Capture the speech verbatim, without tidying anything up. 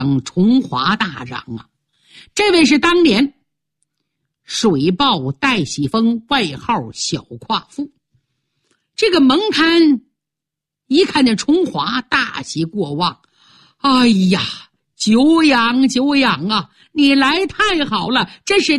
崇华大长啊。这位是当年水豹戴喜峰，外号小夸父。这个蒙贪一看见崇华，大喜过望，哎呀，久仰久仰啊，你来太好了，真是